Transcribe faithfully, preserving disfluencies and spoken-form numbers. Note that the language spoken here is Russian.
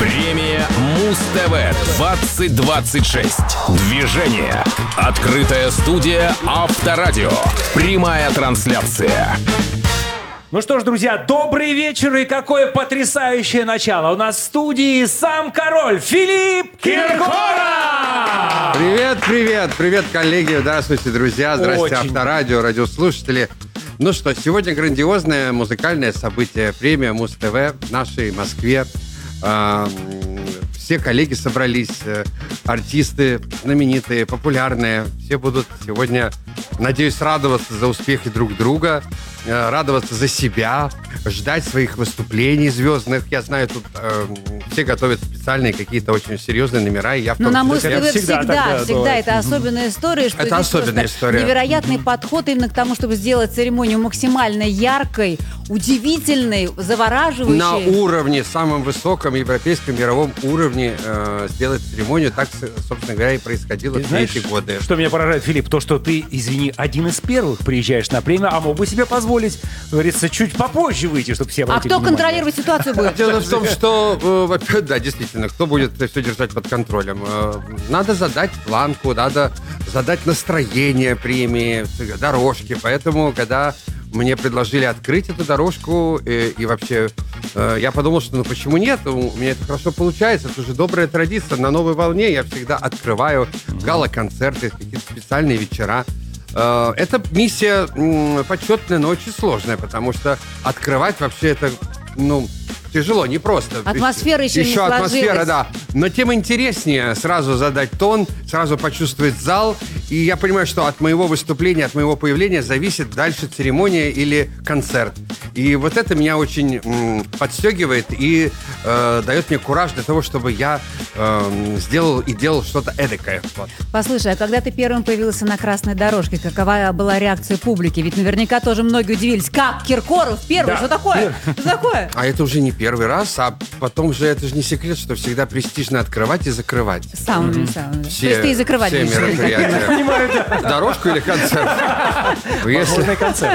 Премия Муз-ТВ двадцать двадцать шесть. Движение. Открытая студия Авторадио. Прямая трансляция. Ну что ж, друзья, добрый вечер и какое потрясающее начало. У нас в студии сам король Филипп Киркоров! Привет, привет, привет, коллеги, здравствуйте, друзья, здравствуйте, Очень. Авторадио, радиослушатели. Ну что, сегодня грандиозное музыкальное событие, премия Муз-ТВ в нашей Москве. А, Все коллеги собрались, э, артисты знаменитые, популярные. Все будут сегодня, надеюсь, радоваться за успехи друг друга, э, радоваться за себя, ждать своих выступлений звездных. Я знаю, тут э, все готовят специальные какие-то очень серьезные номера. И я в Но том на числе. Муз-ТВ всегда всегда, так, да, всегда, бывает. это особенная история, что Это здесь особенная просто история. невероятный подход именно к тому, чтобы сделать церемонию максимально яркой, удивительной, завораживающей. На уровне, самом высоком европейском мировом уровне э, сделать церемонию. Так, собственно говоря, и происходило Ты все знаешь, эти годы. что меня поражает, Филипп, то, что ты, извини, один из первых приезжаешь на премию, а мог бы себе позволить, как говорится, чуть попозже выйти, чтобы все А обратили кто внимание. контролировать ситуацию будет? Дело в том, что, э, во-первых, да, действительно, кто будет все держать под контролем? Э, надо задать планку, надо задать настроение премии, дорожки. Поэтому, когда мне предложили открыть эту дорожку, и, и вообще э, я подумал, что ну почему нет? У меня это хорошо получается, это уже добрая традиция. На новой волне я всегда открываю гала-концерты, какие-то специальные вечера. Э, это миссия м, почетная, но очень сложная, потому что открывать вообще это, ну, тяжело, непросто. Атмосфера еще не Еще атмосфера, сложилась. да. Но тем интереснее сразу задать тон, сразу почувствовать зал. И я понимаю, что от моего выступления, от моего появления зависит дальше церемония или концерт. И вот это меня очень м, подстегивает и э, дает мне кураж для того, чтобы я э, сделал и делал что-то эдакое. Вот. Послушай, а когда ты первым появился на красной дорожке, какова была реакция публики? Ведь наверняка тоже многие удивились. Как Киркоров первый? Да. Что такое? Что такое? А это уже не первый раз, а потом же это же не секрет, что всегда престижно открывать и закрывать. Самыми, самыми. Все, То есть ты и закрывать все будешь. мероприятия. Понимаю, да. Дорожку или концерт? Если- Возможный концерт.